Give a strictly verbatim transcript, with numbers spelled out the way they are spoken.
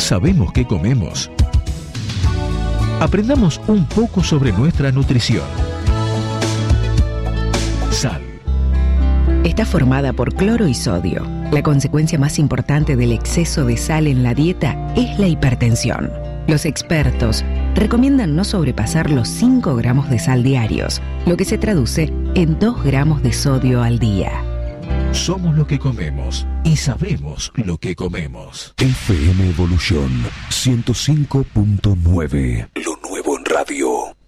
sabemos qué comemos. Aprendamos un poco sobre nuestra nutrición. Sal. Está formada por cloro y sodio. La consecuencia más importante del exceso de sal en la dieta es la hipertensión. Los expertos recomiendan no sobrepasar los cinco gramos de sal diarios, lo que se traduce en dos gramos de sodio al día. Somos lo que comemos y sabemos lo que comemos. F M Evolución ciento cinco punto nueve. Lo nuevo en radio.